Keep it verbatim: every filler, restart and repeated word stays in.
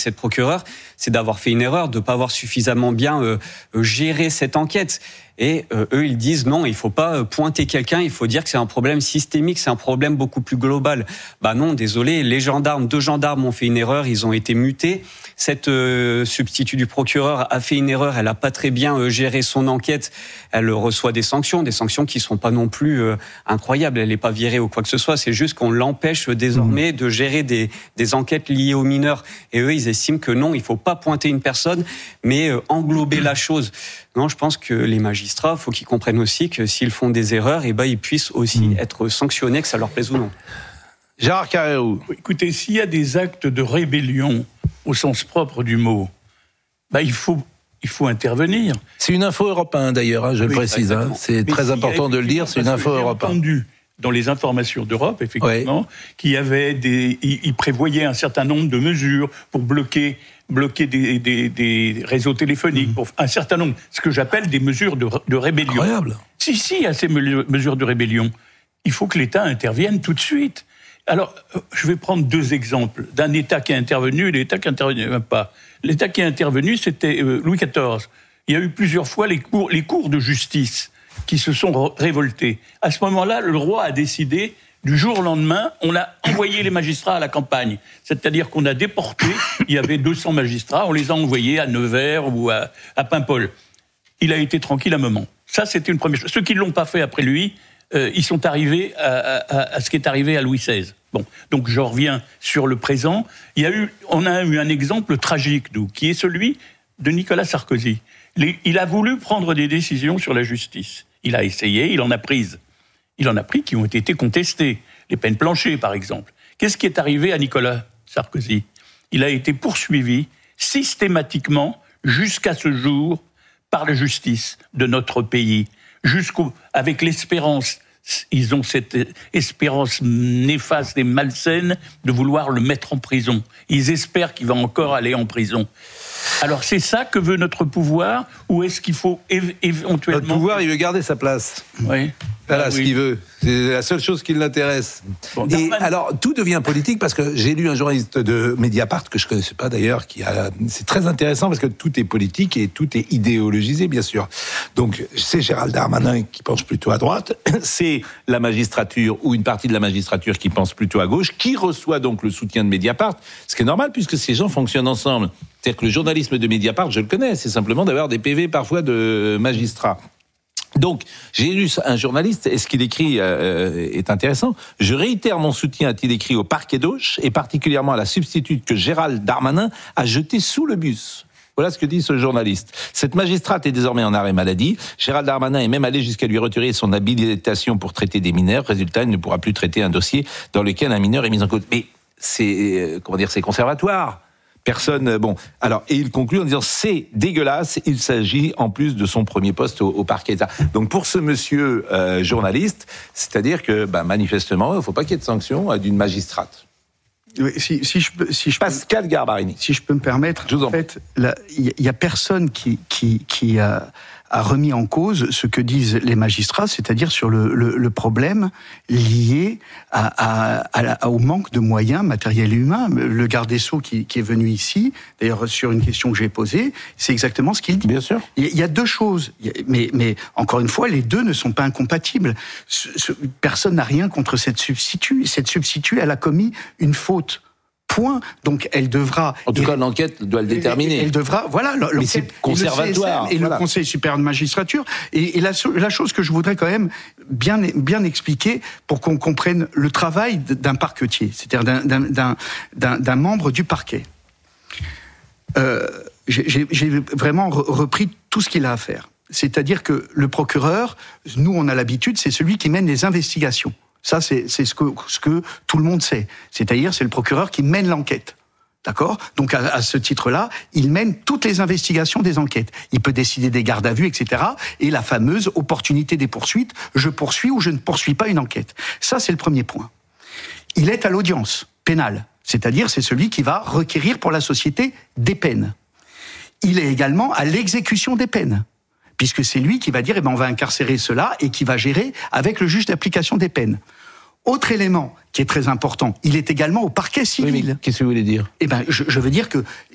cette procureure, c'est d'avoir fait une erreur, de ne pas avoir suffisamment bien euh, géré cette enquête. Et euh, eux, ils disent non, il faut pas pointer quelqu'un, il faut dire que c'est un problème systémique, c'est un problème beaucoup plus global. Bah non, désolé, les gendarmes, deux gendarmes ont fait une erreur, ils ont été mutés. Cette euh, substitut du procureur a fait une erreur, elle a pas très bien euh, géré son enquête, elle reçoit des sanctions, des sanctions qui sont pas non plus euh, incroyables, elle est pas virée ou quoi que ce soit, c'est juste qu'on l'empêche désormais de gérer des, des enquêtes liées aux mineurs. Et eux, ils estiment que non, il faut pas pointer une personne, mais euh, englober la chose. Non, je pense que les magistrats, il faut qu'ils comprennent aussi que s'ils font des erreurs, eh ben, ils puissent aussi mmh. être sanctionnés, que ça leur plaise ou non. Gérard Carrérou. Écoutez, s'il y a des actes de rébellion au sens propre du mot, bah, il faut, il faut intervenir. C'est une info Europe un d'ailleurs, hein, je oui, le précise. Hein. C'est Mais très si important de le dire, c'est une info Europe un. Entendu dans les informations d'Europe, effectivement, oui. qu'il y avait des, ils, ils prévoyaient un certain nombre de mesures pour bloquer, bloquer des, des, des réseaux téléphoniques, mmh. pour un certain nombre, ce que j'appelle des mesures de, de rébellion. Incroyable. Si, si, il y a ces mesures de rébellion, il faut que l'État intervienne tout de suite. Alors, je vais prendre deux exemples d'un État qui a intervenu et l'État qui n'intervenait pas. L'État qui a intervenu, c'était Louis quatorze. Il y a eu plusieurs fois les cours, les cours de justice qui se sont révoltés. À ce moment-là, le roi a décidé, du jour au lendemain, on a envoyé les magistrats à la campagne. C'est-à-dire qu'on a déporté, il y avait deux cents magistrats, on les a envoyés à Nevers ou à, à Paimpol. Il a été tranquille un moment. Ça, c'était une première chose. Ceux qui ne l'ont pas fait après lui, euh, ils sont arrivés à, à, à ce qui est arrivé à Louis seize. Bon, donc je reviens sur le présent. Il y a eu, on a eu un exemple tragique, nous, qui est celui de Nicolas Sarkozy. Les, il a voulu prendre des décisions sur la justice. Il a essayé, il en a prises. Il en a pris qui ont été contestées. Les peines planchées, par exemple. Qu'est-ce qui est arrivé à Nicolas Sarkozy ? Il a été poursuivi systématiquement, jusqu'à ce jour, par la justice de notre pays. Jusqu'au, avec l'espérance, ils ont cette espérance néfaste et malsaine de vouloir le mettre en prison. Ils espèrent qu'il va encore aller en prison. Alors c'est ça que veut notre pouvoir, ou est-ce qu'il faut éve- éventuellement... Notre pouvoir, il veut garder sa place. Oui. Voilà ah, ce oui. qu'il veut. C'est la seule chose qui l'intéresse. Bon, et alors, tout devient politique parce que j'ai lu un journaliste de Mediapart, que je ne connaissais pas d'ailleurs, qui a... c'est très intéressant parce que tout est politique et tout est idéologisé, bien sûr. Donc, c'est Gérald Darmanin qui pense plutôt à droite, c'est la magistrature ou une partie de la magistrature qui pense plutôt à gauche, qui reçoit donc le soutien de Mediapart, ce qui est normal puisque ces gens fonctionnent ensemble. C'est-à-dire que le journalisme de Mediapart, je le connais, c'est simplement d'avoir des P V parfois de magistrats. Donc, j'ai lu un journaliste, et ce qu'il écrit euh, est intéressant. Je réitère mon soutien, a-t-il écrit, au parquet d'Auch, et particulièrement à la substitute que Gérald Darmanin a jetée sous le bus. Voilà ce que dit ce journaliste. Cette magistrate est désormais en arrêt maladie. Gérald Darmanin est même allé jusqu'à lui retirer son habilitation pour traiter des mineurs. Résultat, il ne pourra plus traiter un dossier dans lequel un mineur est mis en cause. Mais c'est, euh, comment dire, c'est conservatoire. Personne, bon, alors, et il conclut en disant, c'est dégueulasse, il s'agit en plus de son premier poste au, au parquet d'État. Donc, pour ce monsieur euh, journaliste, c'est-à-dire que, bah, manifestement, il ne faut pas qu'il y ait de sanctions euh, d'une magistrate. Oui, si, si je peux, si je Pascal peux, Garbarini. Si je peux me permettre, je vous en, en fait, il y a personne qui, qui, qui a, a remis en cause ce que disent les magistrats, c'est-à-dire sur le, le, le problème lié à, à, à la, au manque de moyens matériels et humains. Le garde des Sceaux qui, qui est venu ici, d'ailleurs sur une question que j'ai posée, c'est exactement ce qu'il dit. Bien sûr. Il y a deux choses, mais, mais encore une fois, les deux ne sont pas incompatibles. Ce, ce, personne n'a rien contre cette substitut. Cette substitut, elle a commis une faute. Point. Donc, elle devra... En tout cas, l'enquête doit le déterminer. Elle, elle devra... Voilà. Mais c'est conservatoire. Et le, voilà. le Conseil supérieur de magistrature. Et, et la, la chose que je voudrais quand même bien, bien expliquer pour qu'on comprenne le travail d'un parquetier, c'est-à-dire d'un, d'un, d'un, d'un membre du parquet. Euh, j'ai, j'ai vraiment repris tout ce qu'il a à faire. C'est-à-dire que le procureur, nous, on a l'habitude, c'est celui qui mène les investigations. Ça, c'est, c'est ce, que, ce que tout le monde sait. C'est-à-dire, c'est le procureur qui mène l'enquête. D'accord ? Donc, à, à ce titre-là, il mène toutes les investigations des enquêtes. Il peut décider des gardes à vue, et cetera. Et la fameuse opportunité des poursuites, je poursuis ou je ne poursuis pas une enquête. Ça, c'est le premier point. Il est à l'audience pénale. C'est-à-dire, c'est celui qui va requérir pour la société des peines. Il est également à l'exécution des peines. Puisque c'est lui qui va dire, eh ben, on va incarcérer cela et qui va gérer avec le juge d'application des peines. Autre élément qui est très important, il est également au parquet civil. Oui, mais qu'est-ce que vous voulez dire ? Eh ben, je, je veux dire que